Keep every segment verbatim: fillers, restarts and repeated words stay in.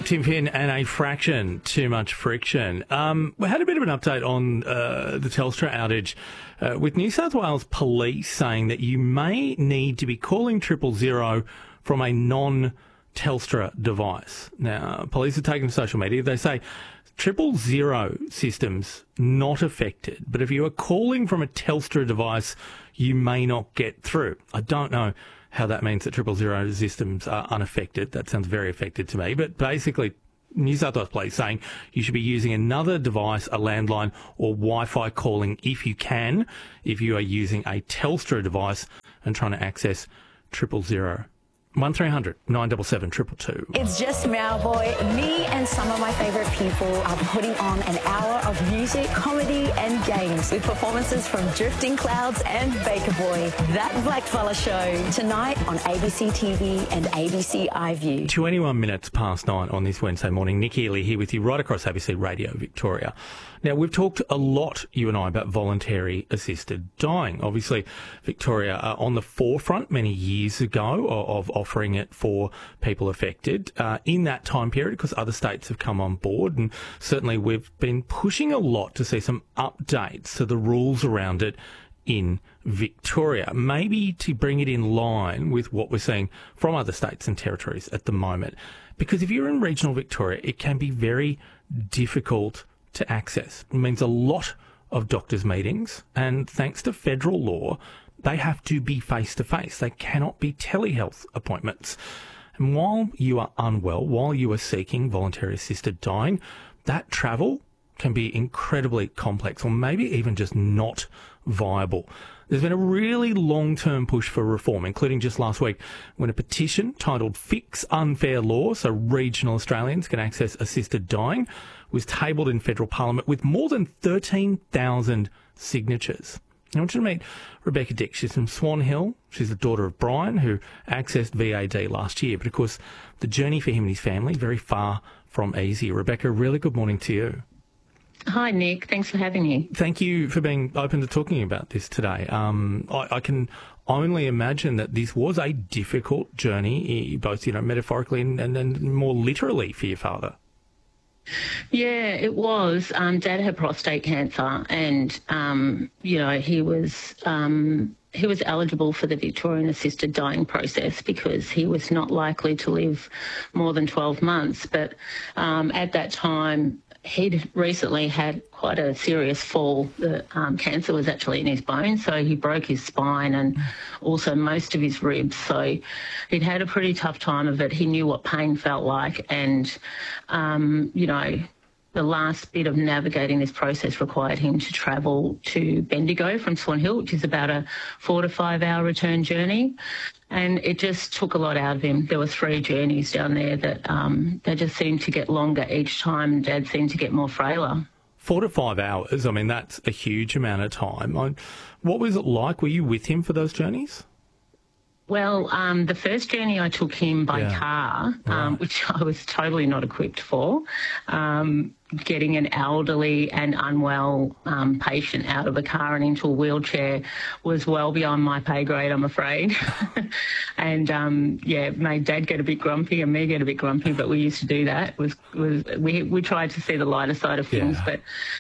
Tim Finn and a fraction too much friction. Um, we had a bit of an update on uh, the Telstra outage uh, with New South Wales Police saying that you may need to be calling triple zero from a non-Telstra device. Now, police have taken to social media. They say triple zero systems not affected, but if you are calling from a Telstra device, you may not get through. I don't know how that means that triple zero systems are unaffected. That sounds very affected to me. But basically, New South Wales Police saying you should be using another device, a landline or Wi-Fi calling if you can, if you are using a Telstra device and trying to access triple zero. one three hundred nine seven seven two two two. It's just Boy. Me and some of my favourite people are putting on an hour of music, comedy and games with performances from Drifting Clouds and Baker Boy. That Blackfella Show tonight on A B C T V and A B C iView. twenty-one minutes past nine on this Wednesday morning. Nick Ely here with you right across A B C Radio Victoria. Now, we've talked a lot, you and I, about voluntary assisted dying. Obviously, Victoria are on the forefront many years ago of, of offering it for people affected uh, in that time period because other states have come on board. And certainly we've been pushing a lot to see some updates to the rules around it in Victoria, maybe to bring it in line with what we're seeing from other states and territories at the moment. Because if you're in regional Victoria, it can be very difficult to access. It means a lot of doctors' meetings, and thanks to federal law, they have to be face-to-face. They cannot be telehealth appointments. And while you are unwell, while you are seeking voluntary assisted dying, that travel can be incredibly complex or maybe even just not viable. There's been a really long-term push for reform, including just last week when a petition titled Fix Unfair Law so regional Australians can access assisted dying was tabled in federal parliament with more than thirteen thousand signatures. I want you to meet Rebecca Dick. She's from Swan Hill. She's the daughter of Brian, who accessed V A D last year. But, of course, the journey for him and his family, very far from easy. Rebecca, really good morning to you. Hi, Nick. Thanks for having me. Thank you for being open to talking about this today. Um, I, I can only imagine that this was a difficult journey, both, you know, metaphorically and, and, and more literally for your father. Yeah, it was. Um, Dad had prostate cancer, and um, you know he was um, he was eligible for the Victorian assisted dying process because he was not likely to live more than twelve months. But um, at that time, he'd recently had quite a serious fall. The um, cancer was actually in his bone, so he broke his spine and also most of his ribs. So he'd had a pretty tough time of it. He knew what pain felt like, and, um, you know, the last bit of navigating this process required him to travel to Bendigo from Swan Hill, which is about a four to five hour return journey. And it just took a lot out of him. There were three journeys down there that um, they just seemed to get longer each time. Dad seemed to get more frailer. Four to five hours, I mean, that's a huge amount of time. I, what was it like? Were you with him for those journeys? Well, um, the first journey I took him by Yeah. car, Right. um, which I was totally not equipped for. Um, getting an elderly and unwell um, patient out of a car and into a wheelchair was well beyond my pay grade, I'm afraid. and, um, yeah, made Dad get a bit grumpy and me get a bit grumpy, but we used to do that. It was, was we, we tried to see the lighter side of things, Yeah. but...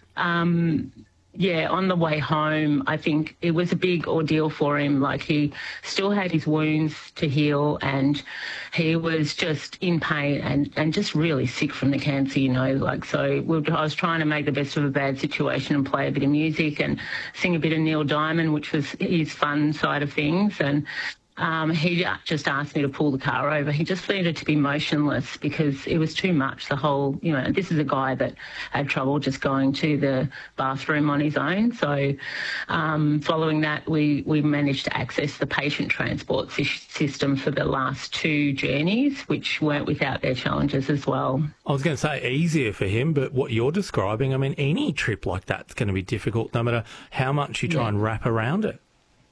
Um, Yeah, on the way home, I think it was a big ordeal for him. Like, he still had his wounds to heal and he was just in pain and, and just really sick from the cancer, you know. Like, so we were, I was trying to make the best of a bad situation and play a bit of music and sing a bit of Neil Diamond, which was his fun side of things. And Um, he just asked me to pull the car over. He just needed to be motionless because it was too much. The whole, you know, this is a guy that had trouble just going to the bathroom on his own. So um, following that, we, we managed to access the patient transport system for the last two journeys, which weren't without their challenges as well. I was going to say easier for him, but what you're describing, I mean, any trip like that's going to be difficult no matter how much you try Yeah. and wrap around it.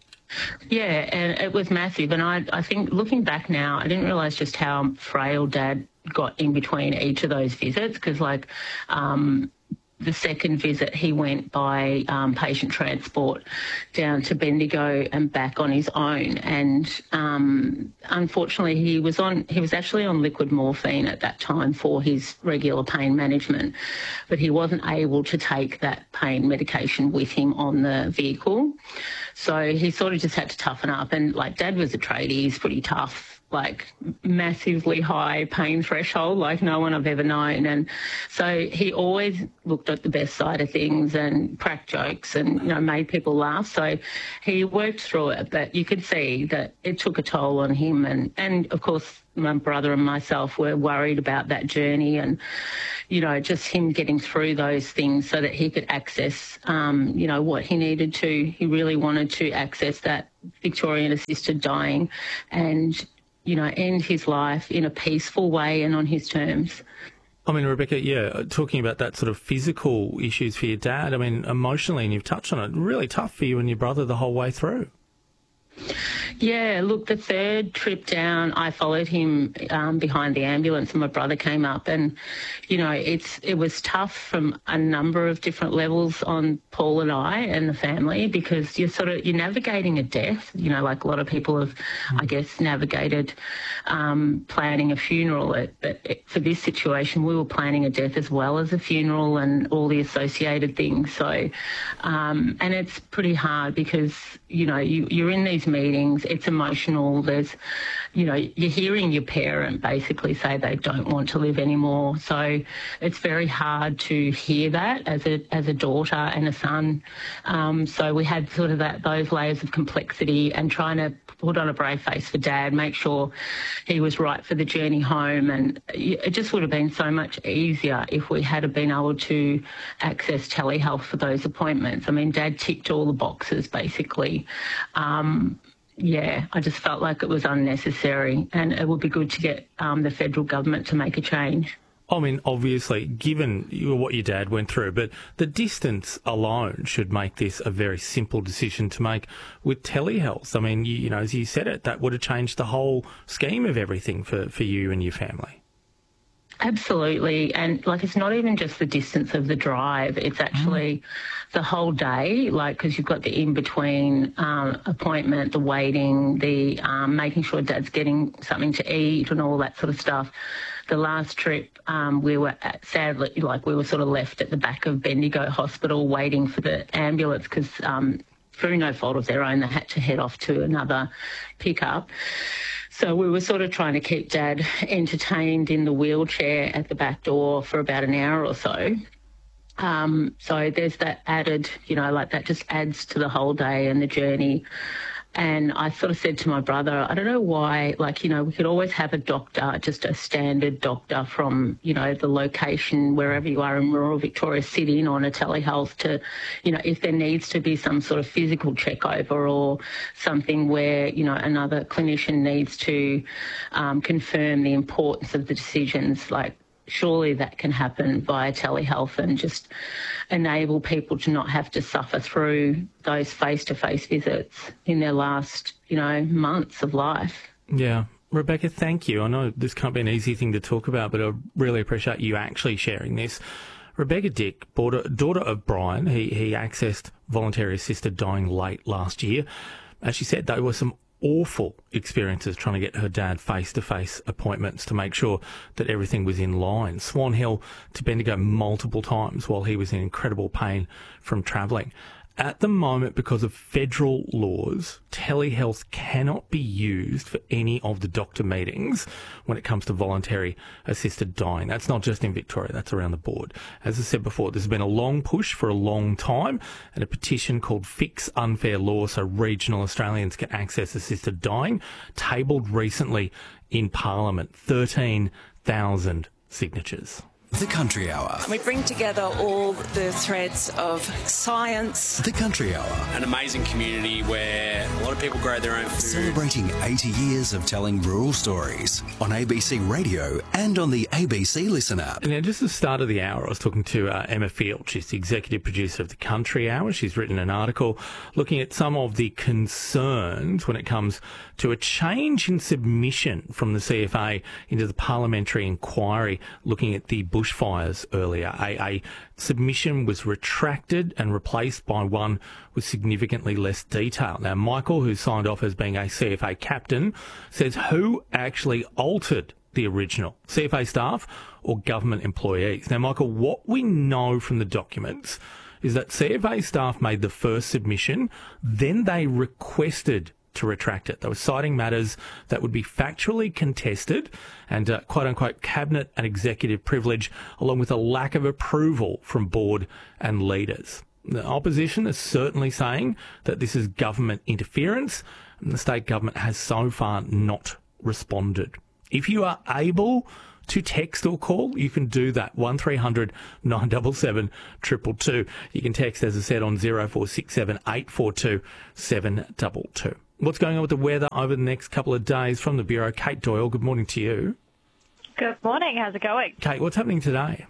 Yeah, and it was massive. And I, I think looking back now, I didn't realise just how frail Dad got in between each of those visits because, like, um, the second visit, he went by um, patient transport down to Bendigo and back on his own. And um, unfortunately, he was on. He was actually on liquid morphine at that time for his regular pain management, but he wasn't able to take that pain medication with him on the vehicle. So he sort of just had to toughen up. And like Dad was a tradie, he's pretty tough, like massively high pain threshold, like no one I've ever known. And so he always looked at the best side of things and cracked jokes and, you know, made people laugh. So he worked through it, but you could see that it took a toll on him. And, and of course, my brother and myself were worried about that journey and, you know, just him getting through those things so that he could access, um, you know, what he needed to. He really wanted to access that Victorian assisted dying and, you know, end his life in a peaceful way and on his terms. I mean, Rebecca, yeah, talking about that sort of physical issues for your dad, I mean, emotionally, and you've touched on it, really tough for you and your brother the whole way through. Yeah, look, the third trip down, I followed him um, behind the ambulance and my brother came up and, you know, it's it was tough from a number of different levels on Paul and I and the family because you're sort of, you're navigating a death, you know, like a lot of people have, mm. I guess, navigated um, planning a funeral. But it, for this situation, we were planning a death as well as a funeral and all the associated things. So, um, and it's pretty hard because, you know, you, you're in these meetings, it's emotional, there's, you know, you're hearing your parent basically say they don't want to live anymore. So it's very hard to hear that as a as a daughter and a son. Um, so we had sort of that those layers of complexity and trying to put on a brave face for Dad, make sure he was right for the journey home. And it just would have been so much easier if we had been able to access telehealth for those appointments. I mean, Dad ticked all the boxes basically. Um, yeah, I just felt like it was unnecessary and it would be good to get um, the federal government to make a change. I mean, obviously, given what your dad went through, but the distance alone should make this a very simple decision to make with telehealth. I mean, you, you know, as you said it, that would have changed the whole scheme of everything for, for you and your family. Absolutely. And, like, it's not even just the distance of the drive. It's actually mm. the whole day, like, because you've got the in-between um, appointment, the waiting, the um, making sure Dad's getting something to eat and all that sort of stuff. The last trip, um, we were at, sadly, like, we were sort of left at the back of Bendigo Hospital waiting for the ambulance because um, through no fault of their own, they had to head off to another pickup. So we were sort of trying to keep Dad entertained in the wheelchair at the back door for about an hour or so. Um, so there's that added, you know, like that just adds to the whole day and the journey. And I sort of said to my brother, I don't know why, like, you know, we could always have a doctor, just a standard doctor from, you know, the location, wherever you are in rural Victoria, sit in on a telehealth to, you know, if there needs to be some sort of physical check over or something where, you know, another clinician needs to um, confirm the importance of the decisions, like, surely that can happen via telehealth and just enable people to not have to suffer through those face-to-face visits in their last, you know, months of life. Yeah. Rebecca, thank you. I know this can't be an easy thing to talk about, but I really appreciate you actually sharing this. Rebecca Dick, daughter of Brian, he, he accessed voluntary assisted dying late last year. As she said, there were some awful experiences trying to get her dad face-to-face appointments to make sure that everything was in line. Swan Hill to Bendigo multiple times while he was in incredible pain from travelling. At the moment, because of federal laws, telehealth cannot be used for any of the doctor meetings when it comes to voluntary assisted dying. That's not just in Victoria, that's around the board. As I said before, there's been a long push for a long time and a petition called Fix Unfair Law so regional Australians can access assisted dying, tabled recently in Parliament. thirteen thousand signatures. The Country Hour. We bring together all the threads of science. The Country Hour. An amazing community where a lot of people grow their own food. Celebrating eighty years of telling rural stories on A B C Radio and on the A B C Listen app. And now, just at the start of the hour, I was talking to uh, Emma Field. She's the executive producer of The Country Hour. She's written an article looking at some of the concerns when it comes to a change in submission from the C F A into the parliamentary inquiry looking at the bushfires earlier. A, a submission was retracted and replaced by one with significantly less detail. Now, Michael, who signed off as being a C F A captain, says who actually altered the original, C F A staff or government employees? Now, Michael, what we know from the documents is that C F A staff made the first submission, then they requested to retract it. They were citing matters that would be factually contested and uh, quote-unquote cabinet and executive privilege, along with a lack of approval from board and leaders. The opposition is certainly saying that this is government interference, and the state government has so far not responded. If you are able to text or call, you can do that. one three hundred nine seven seven two two two. You can text, as I said, on zero four six seven eight four two seven two two. What's going on with the weather over the next couple of days? From the Bureau, Kate Doyle, good morning to you. Good morning. How's it going? Kate, what's happening today?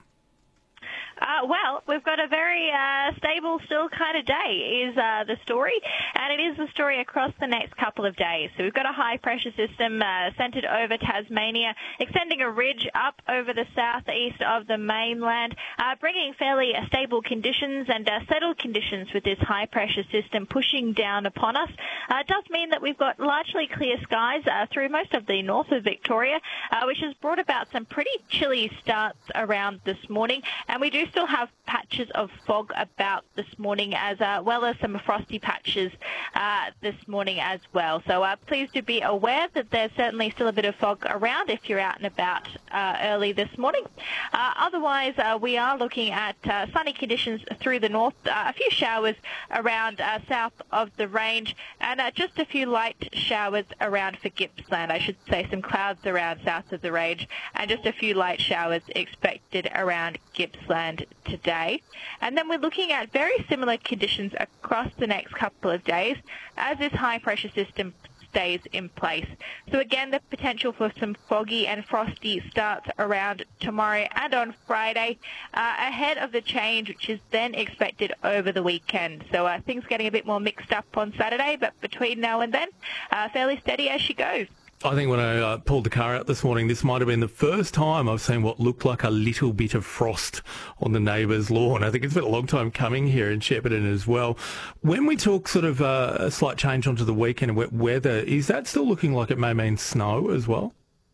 Uh, well, we've got a very uh, stable, still kind of day is uh, the story, and it is the story across the next couple of days. So we've got a high-pressure system uh, centred over Tasmania, extending a ridge up over the southeast of the mainland, uh, bringing fairly uh, stable conditions and uh, settled conditions with this high-pressure system pushing down upon us. Uh, it does mean that we've got largely clear skies uh, through most of the north of Victoria, uh, which has brought about some pretty chilly starts around this morning, and we do still have patches of fog about this morning, as uh, well as some frosty patches uh, this morning as well. So uh, please do be aware that there's certainly still a bit of fog around if you're out and about uh, early this morning. Uh, otherwise, uh, we are looking at uh, sunny conditions through the north, uh, a few showers around uh, south of the range, and uh, just a few light showers around for Gippsland. I should say some clouds around south of the range, and just a few light showers expected around Gippsland today. And then we're looking at very similar conditions across the next couple of days as this high pressure system stays in place. So again, the potential for some foggy and frosty starts around tomorrow and on Friday, uh, ahead of the change which is then expected over the weekend. So uh, things getting a bit more mixed up on Saturday, but between now and then, uh, fairly steady as she goes. I think when I uh, pulled the car out this morning, this might have been the first time I've seen what looked like a little bit of frost on the neighbour's lawn. I think it's been a long time coming here in Shepparton as well. When we talk sort of uh, a slight change onto the weekend and wet weather, is that still looking like it may mean snow as well?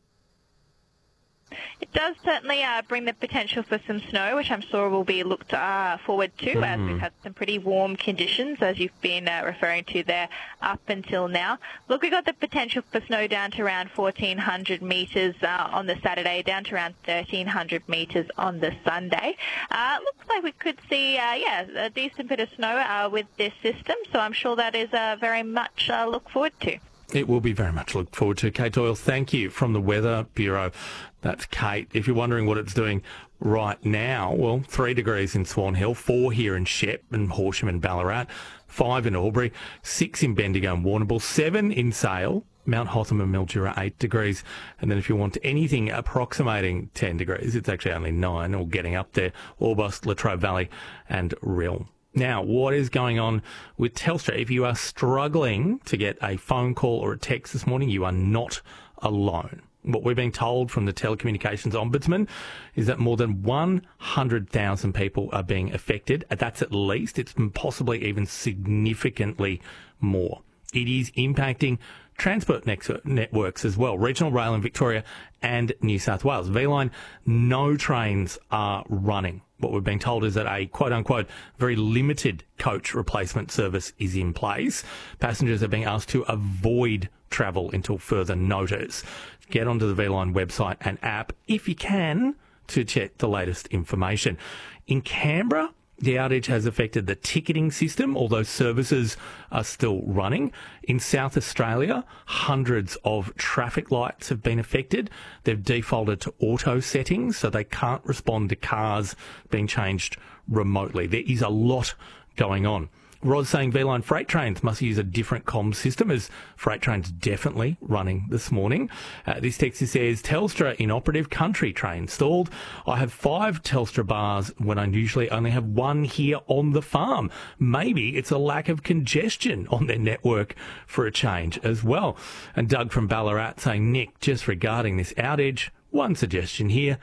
It does certainly uh, bring the potential for some snow, which I'm sure will be looked uh, forward to, mm. as we've had some pretty warm conditions, as you've been uh, referring to there up until now. Look, we've got the potential for snow down to around fourteen hundred metres uh, on the Saturday, down to around thirteen hundred metres on the Sunday. Uh, looks like we could see, uh, yeah, a decent bit of snow uh, with this system, so I'm sure that is uh, very much uh, look forward to. It will be very much looked forward to. Kate Doyle, thank you from the Weather Bureau. That's Kate. If you're wondering what it's doing right now, well, three degrees in Swan Hill, four here in Shep and Horsham and Ballarat, five in Albury, six in Bendigo and Warrnambool, seven in Sale, Mount Hotham and Mildura, eight degrees. And then if you want anything approximating ten degrees, it's actually only nine or getting up there, Orbost, Latrobe Valley and Rill. Now, what is going on with Telstra? If you are struggling to get a phone call or a text this morning, you are not alone. What we're being told from the Telecommunications Ombudsman is that more than one hundred thousand people are being affected. That's at least. It's possibly even significantly more. It is impacting transport networks as well, regional rail in Victoria and New South Wales. V-Line, no trains are running. What we've been told is that a quote-unquote very limited coach replacement service is in place. Passengers are being asked to avoid travel until further notice. Get onto the V-Line website and app, if you can, to check the latest information. In Canberra, the outage has affected the ticketing system, although services are still running. In South Australia, hundreds of traffic lights have been affected. They've defaulted to auto settings, so they can't respond to cars being changed remotely. There is a lot going on. Rod's saying V-Line freight trains must use a different comms system, as freight trains definitely running this morning. Uh, this text says, Telstra inoperative, country train stalled. I have five Telstra bars when I usually only have one here on the farm. Maybe it's a lack of congestion on their network for a change as well. And Doug from Ballarat saying, Nick, just regarding this outage, one suggestion here.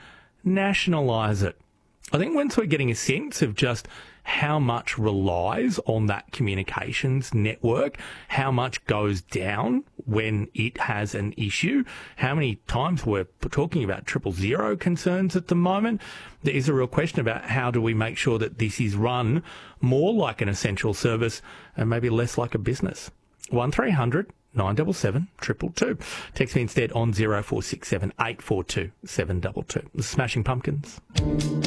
nationalise it. I think once we're getting a sense of just how much relies on that communications network, how much goes down when it has an issue, how many times we're talking about triple zero concerns at the moment, there is a real question about how do we make sure that this is run more like an essential service and maybe less like a business. one three hundred nine seven seven, two two two. Text me instead on zero four six seven eight four two seven two two. The Smashing Pumpkins.